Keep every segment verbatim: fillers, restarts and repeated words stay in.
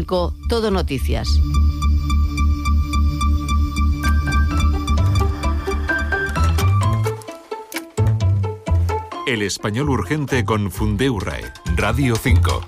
cinco, Todo Noticias. El español urgente con Fundeu RAE, Radio cinco.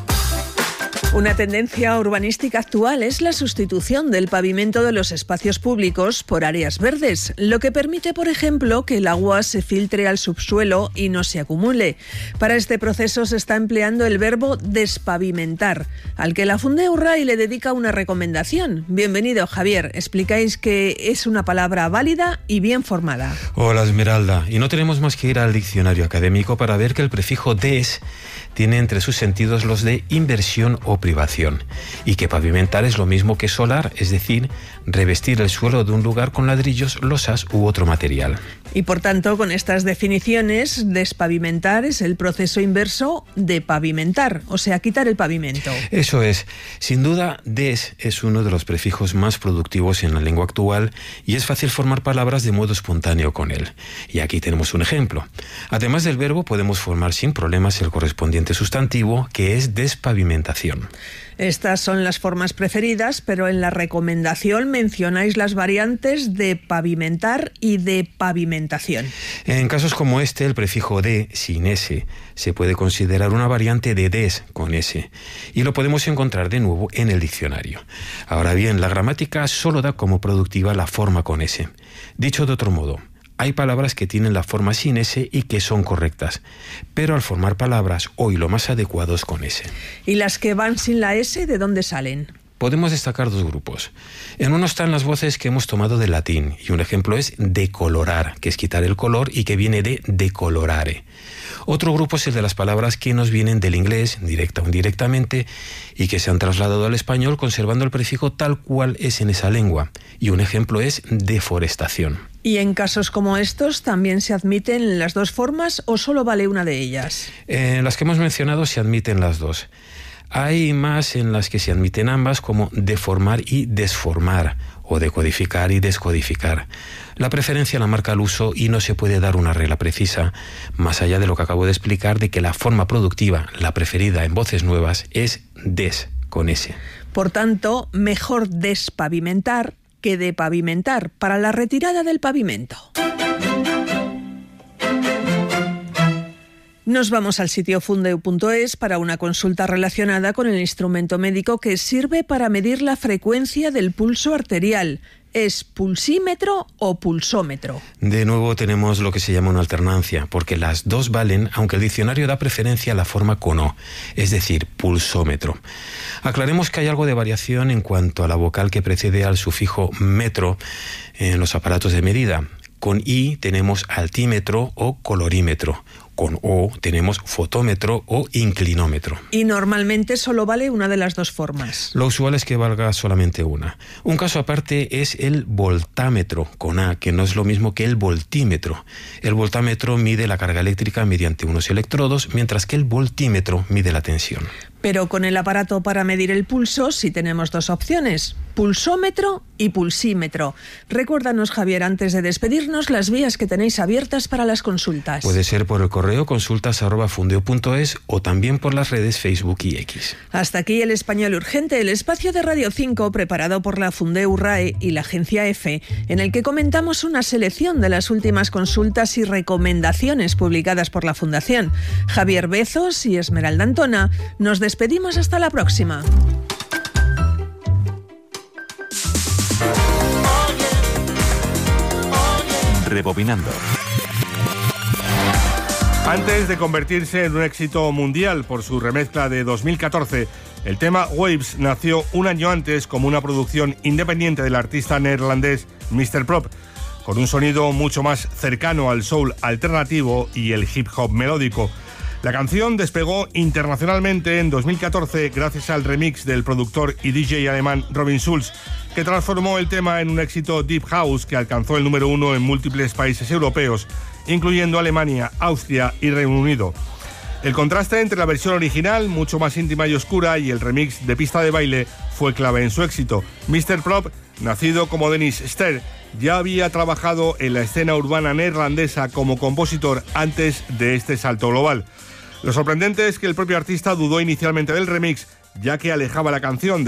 Una tendencia urbanística actual es la sustitución del pavimento de los espacios públicos por áreas verdes, lo que permite, por ejemplo, que el agua se filtre al subsuelo y no se acumule. Para este proceso se está empleando el verbo despavimentar, al que la Fundeu RAE le dedica una recomendación. Bienvenido, Javier. Explicáis que es una palabra válida y bien formada. Hola, Esmeralda. Y no tenemos más que ir al diccionario académico para ver que el prefijo des tiene entre sus sentidos los de inversión o privación, y que pavimentar es lo mismo que solar, es decir, revestir el suelo de un lugar con ladrillos, losas u otro material. Y por tanto, con estas definiciones, despavimentar es el proceso inverso de pavimentar, o sea, quitar el pavimento. Eso es. Sin duda, des es uno de los prefijos más productivos en la lengua actual y es fácil formar palabras de modo espontáneo con él. Y aquí tenemos un ejemplo. Además del verbo, podemos formar sin problemas el correspondiente sustantivo, que es despavimentación. Estas son las formas preferidas, pero en la recomendación mencionáis las variantes de pavimentar y de pavimentación. En casos como este, el prefijo de, sin S, se puede considerar una variante de des, con S, y lo podemos encontrar de nuevo en el diccionario. Ahora bien, la gramática solo da como productiva la forma con S. Dicho de otro modo, hay palabras que tienen la forma sin S y que son correctas, pero al formar palabras hoy lo más adecuado es con S. ¿Y las que van sin la S, de dónde salen? Podemos destacar dos grupos. En uno están las voces que hemos tomado del latín, y un ejemplo es decolorar, que es quitar el color y que viene de decolorare. Otro grupo es el de las palabras que nos vienen del inglés, directa o indirectamente, y que se han trasladado al español conservando el prefijo tal cual es en esa lengua. Y un ejemplo es deforestación. ¿Y en casos como estos también se admiten las dos formas o solo vale una de ellas? En las que hemos mencionado se admiten las dos. Hay más en las que se admiten ambas, como deformar y desformar, o decodificar y descodificar. La preferencia la marca el uso y no se puede dar una regla precisa, más allá de lo que acabo de explicar, de que la forma productiva, la preferida en voces nuevas, es des, con S. Por tanto, mejor despavimentar que de pavimentar para la retirada del pavimento. Nos vamos al sitio fundeu punto es para una consulta relacionada con el instrumento médico que sirve para medir la frecuencia del pulso arterial. ¿Es pulsímetro o pulsómetro? De nuevo tenemos lo que se llama una alternancia, porque las dos valen, aunque el diccionario da preferencia a la forma con O, es decir, pulsómetro. Aclaremos que hay algo de variación en cuanto a la vocal que precede al sufijo metro en los aparatos de medida. Con I tenemos altímetro o colorímetro. Con O tenemos fotómetro o inclinómetro. Y normalmente solo vale una de las dos formas. Lo usual es que valga solamente una. Un caso aparte es el voltámetro, con A, que no es lo mismo que el voltímetro. El voltámetro mide la carga eléctrica mediante unos electrodos, mientras que el voltímetro mide la tensión. Pero con el aparato para medir el pulso sí tenemos dos opciones, pulsómetro y pulsímetro. Recuérdanos, Javier, antes de despedirnos, las vías que tenéis abiertas para las consultas. Puede ser por el correo consultas arroba fundeu punto es o también por las redes Facebook y X. Hasta aquí el Español Urgente, el espacio de Radio cinco preparado por la Fundeu RAE y la Agencia EFE, en el que comentamos una selección de las últimas consultas y recomendaciones publicadas por la Fundación. Javier Bezos y Esmeralda Antona, nos despedimos hasta la próxima. Rebobinando. Antes de convertirse en un éxito mundial por su remezcla de dos mil catorce, el tema Waves nació un año antes como una producción independiente del artista neerlandés míster Prop, con un sonido mucho más cercano al soul alternativo y el hip hop melódico. La canción despegó internacionalmente en dos mil catorce gracias al remix del productor y D J alemán Robin Schulz, que transformó el tema en un éxito deep house que alcanzó el número uno en múltiples países europeos, incluyendo Alemania, Austria y Reino Unido. El contraste entre la versión original, mucho más íntima y oscura, y el remix de pista de baile fue clave en su éxito. míster Prop, nacido como Dennis Ster, ya había trabajado en la escena urbana neerlandesa como compositor antes de este salto global. Lo sorprendente es que el propio artista dudó inicialmente del remix, ya que alejaba la canción